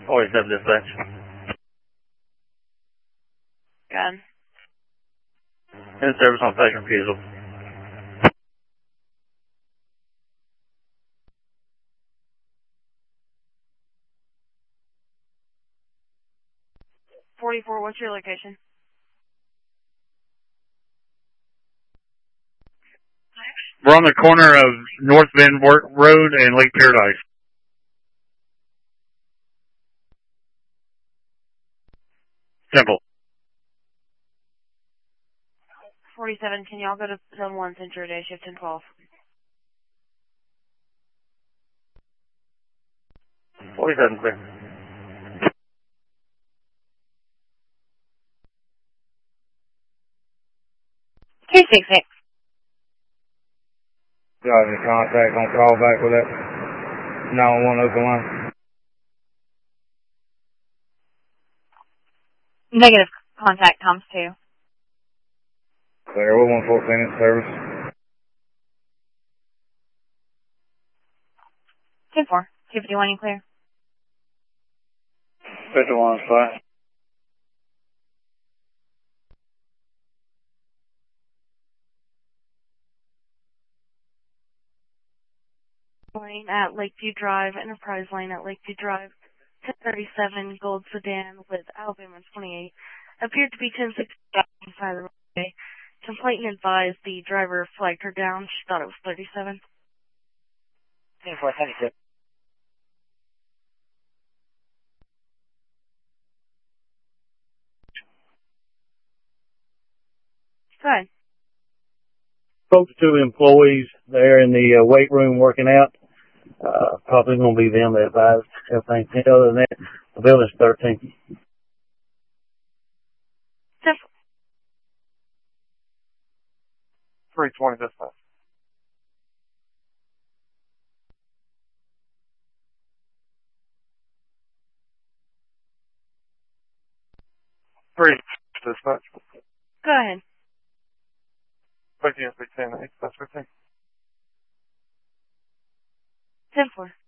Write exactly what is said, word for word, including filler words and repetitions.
forty-seven dispatch. Got it. In service on patient refusal. forty-four, what's your location? We're on the corner of North Bend Road and Lake Paradise. Simple. forty-seven, can y'all go to zone one since your day shift in twelve? forty-seven, clear. two six six. Got any contact on call back with that nine one one open line? Negative contact, Tom's two. Clear, we're one fourteen in service. ten four, two fifty-one, you clear? fifty-one, fine. Lane at Lakeview Drive, Enterprise Lane at Lakeview Drive, ten thirty-seven, gold sedan with Alabama twenty-eight. Appeared to be ten sixty-five inside the roadway. Complainant advised the driver flagged her down. She thought it was thirty-seven. ten four, thirty-six. Go ahead. Spoke to two employees there in the uh, weight room working out. Uh, probably going to be them that advised everything. Other than that, the building's thirteen. Simple. three twenty dispatch. three dispatch. Go ahead. fifteen, fifteen, eight, that's fifteen. ten four.